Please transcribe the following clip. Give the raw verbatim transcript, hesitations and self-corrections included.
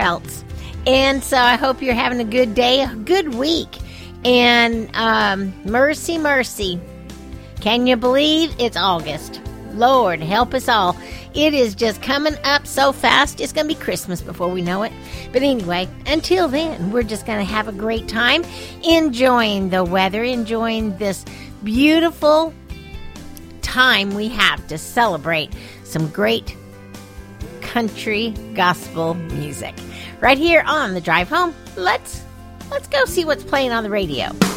else. And so I hope you're having a good day, a good week. And um, mercy, mercy. Can you believe it's August? Lord, help us all. It is just coming up so fast. It's going to be Christmas before we know it. But anyway, until then, we're just going to have a great time enjoying the weather, enjoying this beautiful time we have to celebrate some great country gospel music. Right here on the drive home, let's let's go see what's playing on the radio.